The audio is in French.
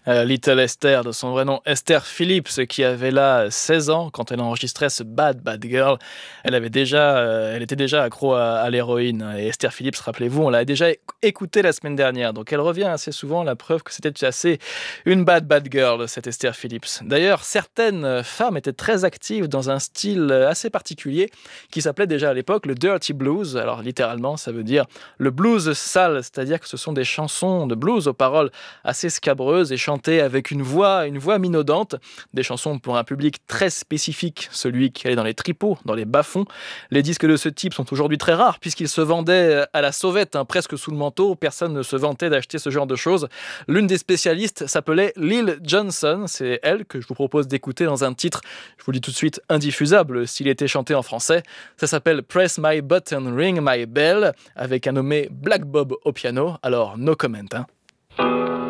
Little Esther, de son vrai nom Esther Phillips, qui avait là 16 ans quand elle enregistrait ce Bad Bad Girl. Elle était déjà accro à l'héroïne. Et Esther Phillips, rappelez-vous, on l'a déjà écoutée la semaine dernière. Donc elle revient assez souvent, la preuve que c'était assez une Bad Bad Girl, cette Esther Phillips. D'ailleurs, certaines femmes étaient très actives dans un style assez particulier qui s'appelait déjà à l'époque le Dirty Blues. Alors littéralement, ça veut dire le blues sale, c'est-à-dire que ce sont des chansons de blues aux paroles assez scabreuses et chantées avec une voix minaudante, des chansons pour un public très spécifique, celui qui allait dans les tripots, dans les bas-fonds. Les disques de ce type sont aujourd'hui très rares puisqu'ils se vendaient à la sauvette, presque sous le manteau. Personne ne se vantait d'acheter ce genre de choses. L'une des spécialistes s'appelait Lil Johnson. C'est elle que je vous propose d'écouter dans un titre, je vous le dis tout de suite, indiffusable s'il était chanté en français. Ça s'appelle Press My Button, Ring My Bell, avec un nommé Black Bob au piano. Alors, no comment.